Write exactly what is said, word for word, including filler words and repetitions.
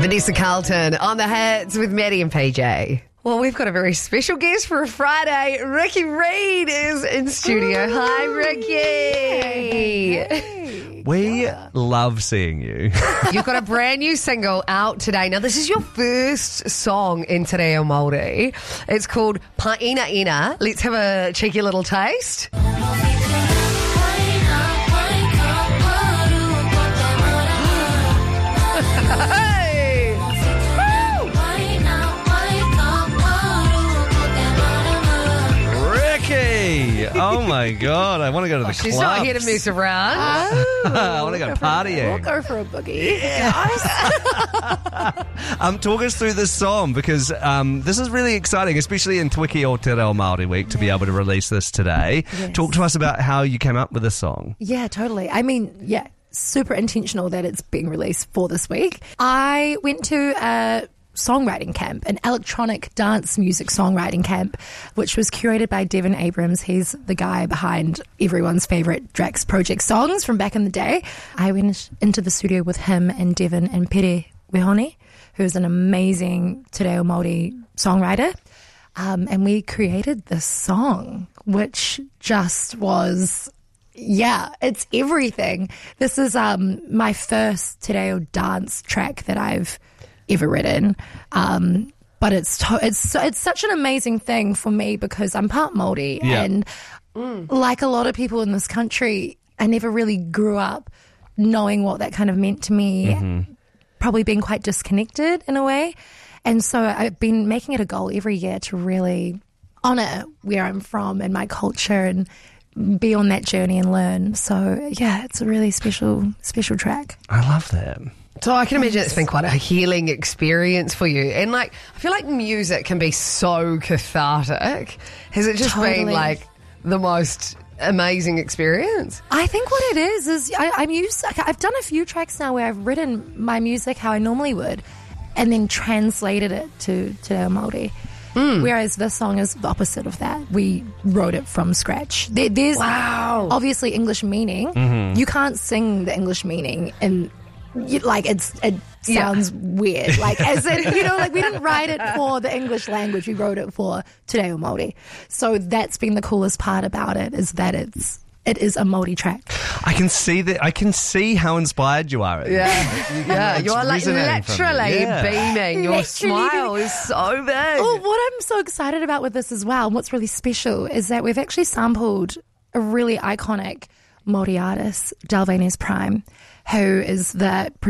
Vanessa Carlton on the hits with Maddie and P J. Well, we've got a very special guest for a Friday. Ricky Reed is in studio. Ooh, hi, Ricky. Hey. We yeah. love seeing you. You've got a brand new single out today. Now, this is your first song in Te Reo Māori. It's called Paina Ina. Let's have a cheeky little taste. Oh my God, I want to go to the oh, she's clubs. Not here to mess around. Oh, I want to go partying. We'll go for a boogie. um, talk us through this song, because um, this is really exciting, especially in Te Wiki o Te Reo Māori Week, to be able to release this today. Yes. Talk to us about how you came up with this song. Yeah, totally. I mean, yeah, super intentional that it's being released for this week. I went to a songwriting camp, an electronic dance music songwriting camp, which was curated by Devin Abrams. He's the guy behind everyone's favourite Drax Project songs from back in the day. I went into the studio with him and Devin and Pere Wehone, who's an amazing Te Reo Māori songwriter. Um, and we created this song, which just was... Yeah, it's everything. This is um, my first Te Reo dance track that I've ever written, um, but it's to- it's it's such an amazing thing for me because I'm part Māori, yeah. and mm. like a lot of people in this country, I never really grew up knowing what that kind of meant to me, mm-hmm. probably being quite disconnected in a way, and so I've been making it a goal every year to really honour where I'm from and my culture and be on that journey and learn. So yeah, it's a really special special track. I love that. So I can imagine it's been quite a healing experience for you. And, like, I feel like music can be so cathartic. Has it just Totally. been, like, the most amazing experience? I think what it is is I, I'm used. Like, I've done a few tracks now where I've written my music how I normally would, and then translated it to Te Reo Māori. Mm. Whereas this song is the opposite of that. We wrote it from scratch. There, there's wow. obviously English meaning. Mm-hmm. You can't sing the English meaning in. You, like it's it sounds yeah. weird, like as in, you know, like we didn't write it for the English language, we wrote it for Te Reo Māori. So that's been the coolest part about it, is that it's it is a Māori track. I can see that. I can see how inspired you are. Yeah, you, yeah, you're like literally yeah. beaming. Your literally. Smile is so big. Oh, what I'm so excited about with this as well, and what's really special, is that we've actually sampled a really iconic Māori artist, Dalvanez Prime, who is the